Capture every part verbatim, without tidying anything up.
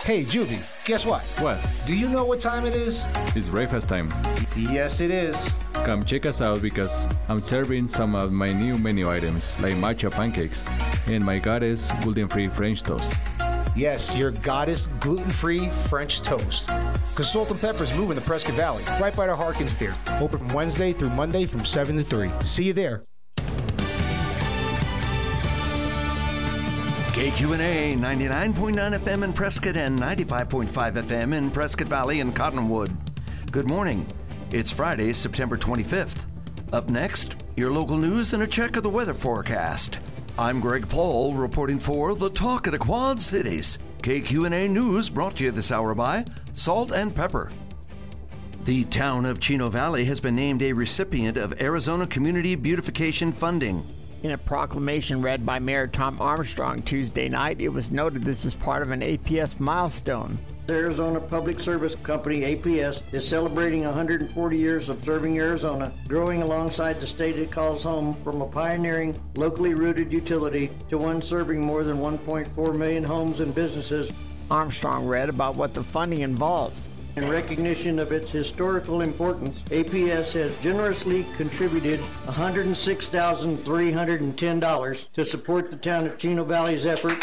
Hey, Juvie, guess what? What? Do you know what time it is? It's breakfast time. Yes, it is. Come check us out because I'm serving some of my new menu items like matcha pancakes and my goddess gluten-free French toast. Yes, your goddess gluten-free French toast. Because Salt and Pepper's moving to Prescott Valley, right by the Harkins there. Open from Wednesday through Monday from seven to three. See you there. K Q N A ninety-nine point nine F M in Prescott and ninety-five point five F M in Prescott Valley and Cottonwood. Good morning. It's Friday, September twenty-fifth. Up next, your local news and a check of the weather forecast. I'm Greg Paul reporting for the Talk of the Quad Cities. K Q N A News brought to you this hour by Salt and Pepper. The town of Chino Valley has been named a recipient of Arizona Community Beautification Funding. In a proclamation read by Mayor Tom Armstrong Tuesday night, it was noted this is part of an A P S milestone. The Arizona Public Service Company, A P S, is celebrating one hundred forty years of serving Arizona, growing alongside the state it calls home from a pioneering, locally rooted utility to one serving more than one point four million homes and businesses. Armstrong read about what the funding involves. In recognition of its historical importance, A P S has generously contributed one hundred six thousand three hundred ten dollars to support the town of Chino Valley's effort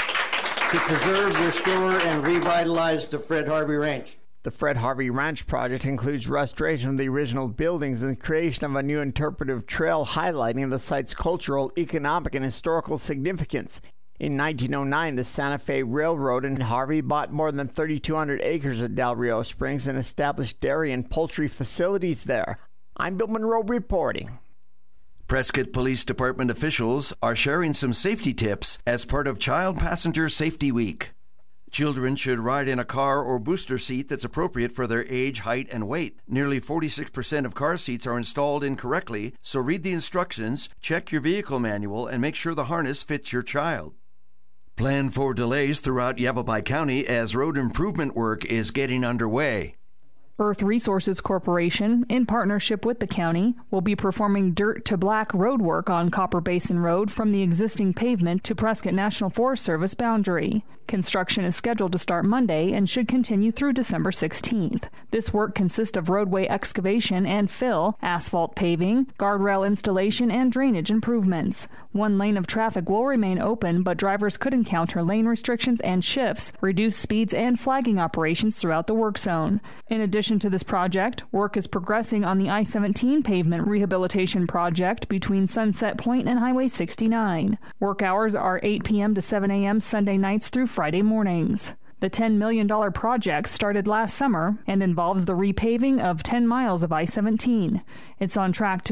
to preserve, restore, and revitalize the Fred Harvey Ranch. The Fred Harvey Ranch project includes restoration of the original buildings and creation of a new interpretive trail highlighting the site's cultural, economic, and historical significance. In nineteen oh nine, the Santa Fe Railroad and Harvey bought more than thirty-two hundred acres at Del Rio Springs and established dairy and poultry facilities there. I'm Bill Monroe reporting. Prescott Police Department officials are sharing some safety tips as part of Child Passenger Safety Week. Children should ride in a car or booster seat that's appropriate for their age, height, and weight. Nearly forty-six percent of car seats are installed incorrectly, so read the instructions, check your vehicle manual, and make sure the harness fits your child. Plan for delays throughout Yavapai County as road improvement work is getting underway. Earth Resources Corporation, in partnership with the county, will be performing dirt to black road work on Copper Basin Road from the existing pavement to Prescott National Forest Service boundary. Construction is scheduled to start Monday and should continue through December sixteenth. This work consists of roadway excavation and fill, asphalt paving, guardrail installation, and drainage improvements. One lane of traffic will remain open, but drivers could encounter lane restrictions and shifts, reduced speeds, and flagging operations throughout the work zone. In addition to this project, work is progressing on the I seventeen pavement rehabilitation project between Sunset Point and Highway sixty-nine. Work hours are eight p.m. to seven a.m. Sunday nights through Friday mornings. The ten million dollars project started last summer and involves the repaving of ten miles of I seventeen. It's on track to